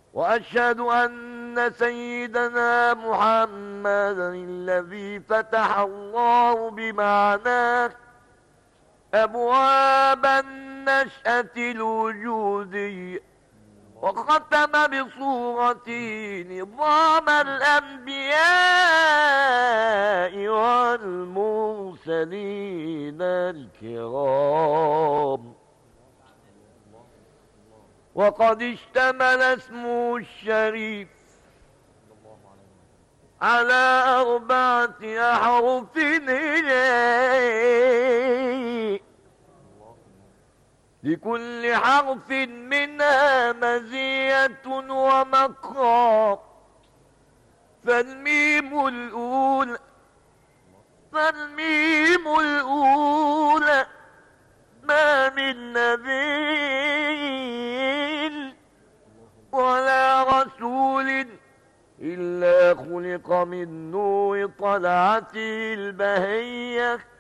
وأشهد أن سيدنا محمدا الذي فتح الله بمعناه أبواب النشأة الوجودية، وختم بصورته نظام الأنبياء والمرسلين الكرام. وقد اشتمل اسمه الشريف على 4 أحرف هجائية، لكل حرف منها مزية ومقام. فالميم الأولى ما من نبي ولا رسول إلا خلق من نور طلعته البهية